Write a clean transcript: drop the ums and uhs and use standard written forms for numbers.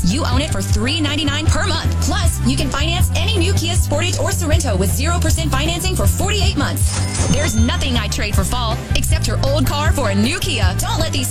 you own it for $399 per month. Plus, you can finance any new Kia Sportage or Sorento with 0% financing for 48 months. There's nothing I'd trade for fall except your old car for a new Kia. Don't let these